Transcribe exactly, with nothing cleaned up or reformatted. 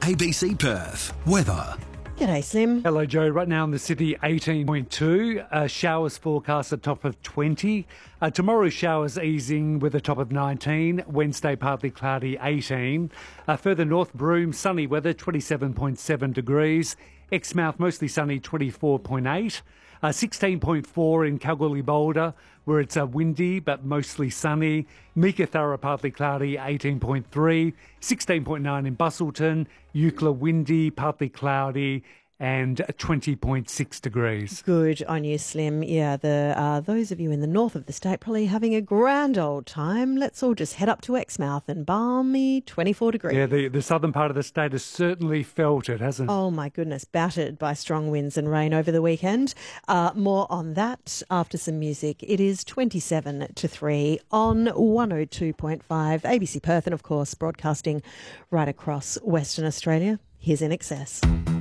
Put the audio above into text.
A B C Perth. Weather. G'day, Slim. Hello, Joe. Right now in the city, eighteen point two. Uh, showers forecast at top of twenty. Uh, tomorrow, showers easing with a top of nineteen. Wednesday, partly cloudy, eighteen. Uh, further north, Broome, sunny weather, twenty-seven point seven degrees. Exmouth, mostly sunny, twenty-four point eight. Uh, sixteen point four in Kalgoorlie-Boulder, where it's uh, windy but mostly sunny. Meekatharra, partly cloudy, eighteen point three. sixteen point nine in Busselton. Eucla, windy, partly cloudy, and twenty point six degrees. Good on you, Slim. Yeah, the uh, those of you in the north of the state probably having a grand old time. Let's all just head up to Exmouth and balmy twenty-four degrees. Yeah, the, the southern part of the state has certainly felt it, hasn't it? Oh, my goodness, battered by strong winds and rain over the weekend. Uh, more on that after some music. It is twenty-seven to three on one oh two point five A B C Perth and, of course, broadcasting right across Western Australia. Here's In Excess.